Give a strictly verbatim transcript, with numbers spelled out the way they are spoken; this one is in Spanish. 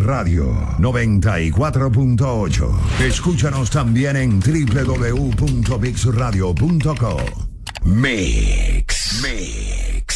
Radio noventa y cuatro punto ocho. Escúchanos también en doble u doble u doble u punto mix radio punto com. Mix. Mix.